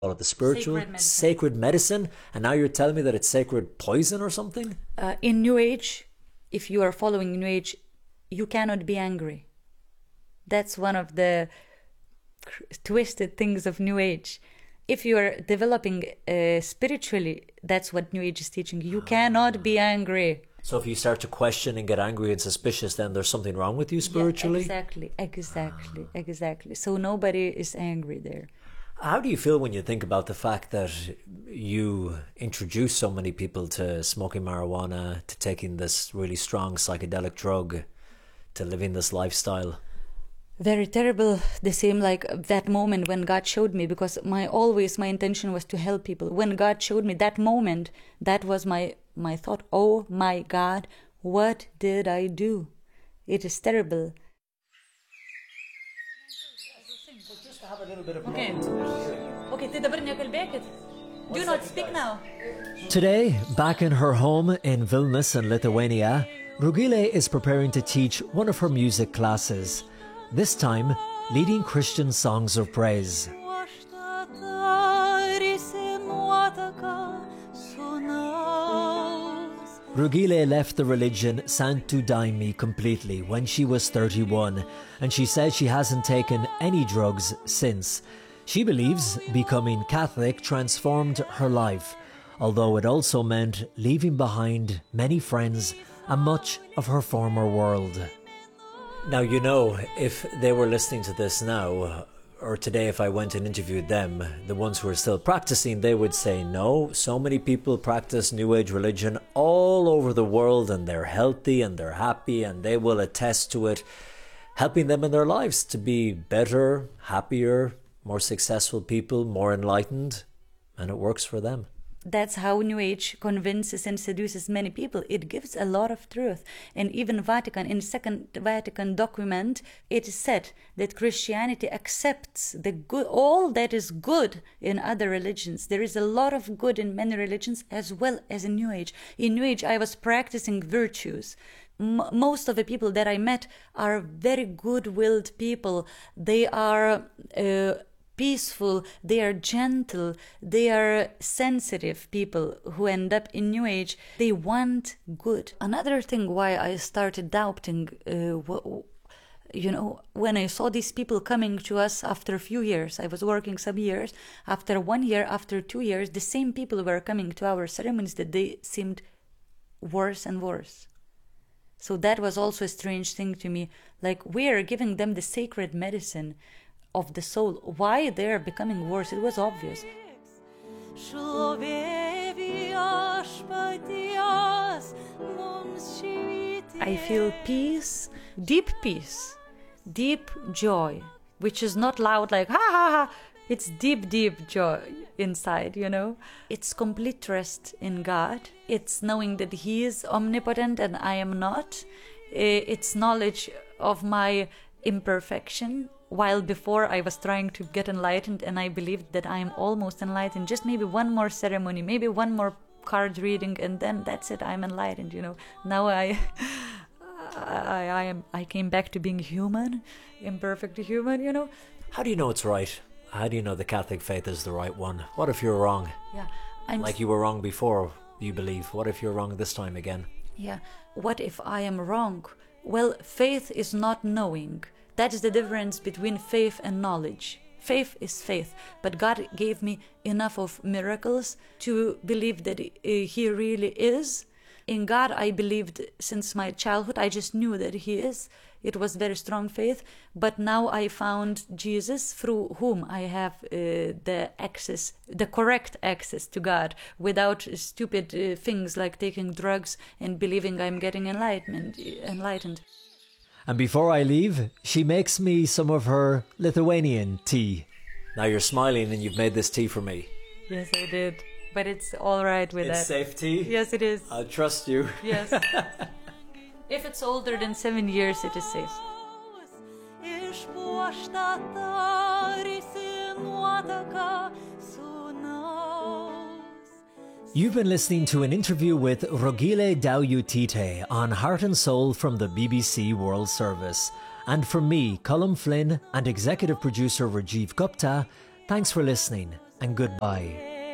call it the spiritual, sacred medicine, and now you're telling me that it's sacred poison or something? In New Age, if you are following New Age, you cannot be angry. That's one of the twisted things of New Age. If you are developing spiritually, that's what New Age is teaching. You cannot be angry. So if you start to question and get angry and suspicious, then there's something wrong with you spiritually? Yeah, exactly. So nobody is angry there. How do you feel when you think about the fact that you introduce so many people to smoking marijuana, to taking this really strong psychedelic drug, to living this lifestyle? Very terrible. The same like that moment when God showed me, because my intention was to help people. When God showed me that moment, that was my thought, oh my God, what did I do? It is terrible. Just to have a little bit of Do not speak now. Today, back in her home in Vilnius in Lithuania, Rugilė is preparing to teach one of her music classes. This time, leading Christian songs of praise. Rugilė left the religion Santu Daimi completely when she was 31, and she said she hasn't taken any drugs since. She believes becoming Catholic transformed her life, although it also meant leaving behind many friends and much of her former world. Now, you know, if they were listening to this now, or today if I went and interviewed them, the ones who are still practicing, they would say, no, so many people practice New Age religion all over the world and they're healthy and they're happy and they will attest to it, helping them in their lives to be better, happier, more successful people, more enlightened, and it works for them. That's how New Age convinces and seduces many people. It gives a lot of truth. And even Vatican, in Second Vatican document, it is said that Christianity accepts the good, all that is good in other religions. There is a lot of good in many religions as well as in New Age. In New Age, I was practicing virtues. Most of the people that I met are very good-willed people. They are peaceful, they are gentle, they are sensitive people who end up in New Age. They want good. Another thing why I started doubting, when I saw these people coming to us after a few years, I was working some years, after 1 year, after 2 years, the same people were coming to our ceremonies that they seemed worse and worse. So that was also a strange thing to me. Like, we are giving them the sacred medicine of the soul. Why they're becoming worse? It was obvious. I feel peace, deep joy, which is not loud like ha ha ha. It's deep joy inside, you know. It's complete trust in God. It's knowing that He is omnipotent and I am not. It's knowledge of my imperfection. While before I was trying to get enlightened and I believed that I am almost enlightened, just maybe one more ceremony, maybe one more card reading, and then that's it, I'm enlightened, you know. Now I came back to being human, imperfect human, you know. How do you know it's right? How do you know the Catholic faith is the right one? What if you're wrong? Yeah, like you were wrong before, you believe. What if you're wrong this time again? Yeah, what if I am wrong? Well, faith is not knowing. That is the difference between faith and knowledge. Faith is faith, but God gave me enough of miracles to believe that He really is. In God, I believed since my childhood. I just knew that He is. It was very strong faith. But now I found Jesus, through whom I have the correct access to God, without stupid things like taking drugs and believing I'm getting enlightened. And before I leave, she makes me some of her Lithuanian tea. Now you're smiling and you've made this tea for me. Yes, I did. But it's all right with that. It's safe tea? Yes, it is. I trust you. Yes. If it's older than 7 years, it is safe. You've been listening to an interview with Rugilė Daujūtytė on Heart and Soul from the BBC World Service. And from me, Colm Flynn, and executive producer Rajiv Gupta, thanks for listening. and goodbye.